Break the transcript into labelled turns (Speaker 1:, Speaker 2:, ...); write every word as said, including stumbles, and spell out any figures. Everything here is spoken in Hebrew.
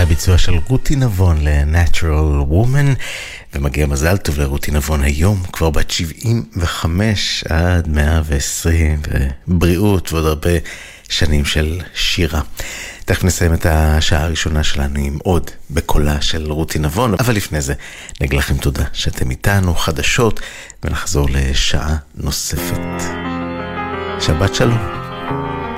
Speaker 1: הביצוע של רותי נבון ל-Natural Woman, ומגיע מזל טוב לרותי נבון היום, כבר בת שבעים וחמש עד מאה ועשרים, ובריאות ועוד הרבה שנים של שירה. תכף נסיים את השעה הראשונה שלנו עם עוד בקולה של רותי נבון, אבל לפני זה נגיד לכם תודה שאתם איתנו, חדשות, ונחזור לשעה נוספת. שבת שלום.